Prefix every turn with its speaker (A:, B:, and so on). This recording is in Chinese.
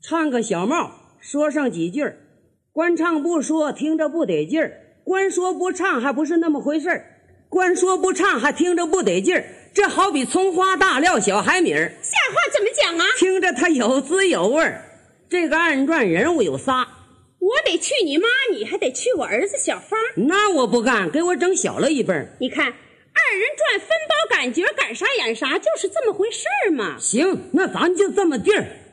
A: 唱个小帽，说上几句儿，光唱不说，听着不得劲儿；光说不唱，还不是那么回事儿；光说不唱，还听着不得劲儿。这好比葱花大料小海米儿，
B: 下话怎么讲啊？
A: 听着它有滋有味儿。这个二人转人物有仨，
B: 我得去你妈，你还得去我儿子小芳。
A: 那我不干，给我整小了一辈儿。
B: 你看二人转分包赶角，赶啥演啥，就是这么回事儿嘛。
A: 行，那咱就这么地儿。